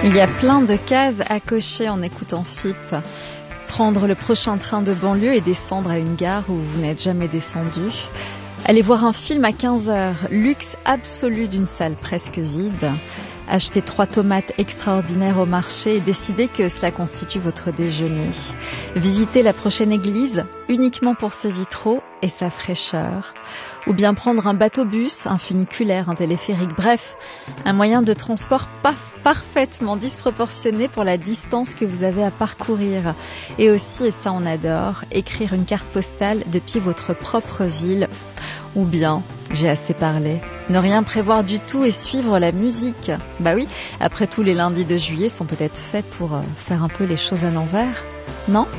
Il y a plein de cases à cocher en écoutant FIP. Prendre le prochain train de banlieue et descendre à une gare où vous n'êtes jamais descendu. Aller voir un film à 15h, luxe absolu d'une salle presque vide. Acheter 3 tomates extraordinaires au marché et décider que cela constitue votre déjeuner. Visiter la prochaine église uniquement pour ses vitraux et sa fraîcheur. Ou bien prendre un bateau-bus, un funiculaire, un téléphérique, bref, un moyen de transport parfaitement disproportionné pour la distance que vous avez à parcourir. Et aussi, et ça on adore, écrire une carte postale depuis votre propre ville. Ou bien, j'ai assez parlé, ne rien prévoir du tout et suivre la musique. Bah oui, après tout les lundis de juillet sont peut-être faits pour faire un peu les choses à l'envers, non ?